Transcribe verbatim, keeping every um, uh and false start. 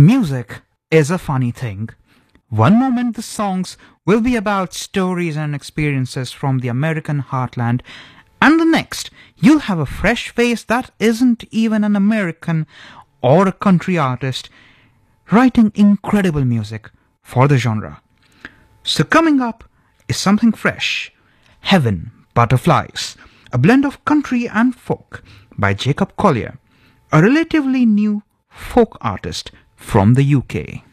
Music is a funny thing. One moment the songs will be about stories and experiences from the American heartland, and the next you'll have a fresh face that isn't even an American or a country artist writing incredible music for the genre. So coming up is something fresh, Heaven Butterflies, a blend of country and folk by Jacob Collier, a relatively new folk artist from the U K.